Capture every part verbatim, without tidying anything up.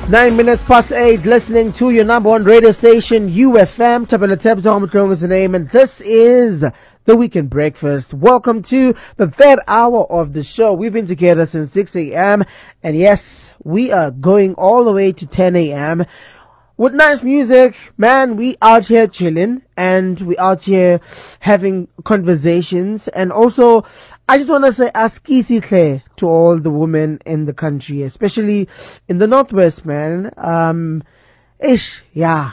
Nine minutes past eight, listening to your number one radio station, U F M. Tapela Tebs is the name, and this is the Weekend Breakfast. Welcome to the third hour of the show. We've been together since six a.m. and yes, we are going all the way to ten a.m. with nice music. Man, we out here chilling and we out here having conversations. And also, I just want to say askisi to all the women in the country, especially in the Northwest, man. Um, ish, yeah,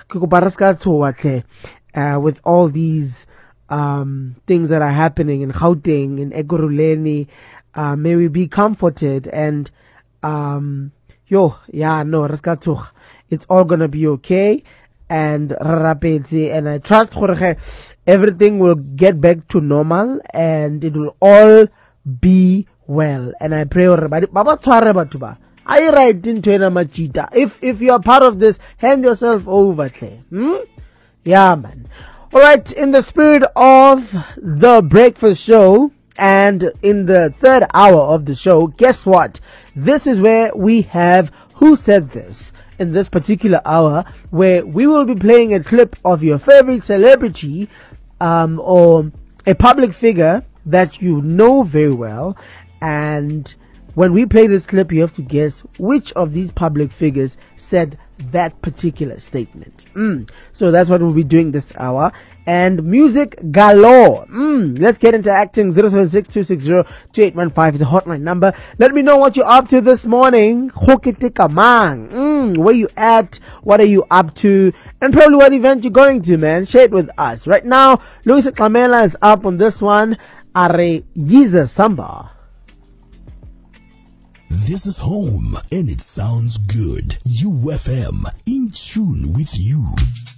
uh, with all these um things that are happening in Gauteng, in Ekurhuleni. Uh, may we be comforted and um yo, yeah, no, it's all gonna be okay. And and I trust Jorge, everything will get back to normal and it will all be well. And I pray everybody, Baba Tware Batuba. I write into Machita. If if you are part of this, hand yourself over, hmm? Yeah, man. Alright, in the spirit of the breakfast show and in the third hour of the show, guess what? This is where we have Who Said This in this particular hour, where we will be playing a clip of your favorite celebrity um, or a public figure that you know very well. And when we play this clip, you have to guess which of these public figures said that particular statement. Mm. So that's what we'll be doing this hour. And music galore. Mm. Let's get into acting. zero seven six two six zero two eight one five is a hotline number. Let me know what you're up to this morning. Mm. Where you at? What are you up to? And probably what event you're going to, man. Share it with us. Right now, Luis Klamela is up on this one. Are Yiza Samba. This is home and it sounds good. U F M, in tune with you.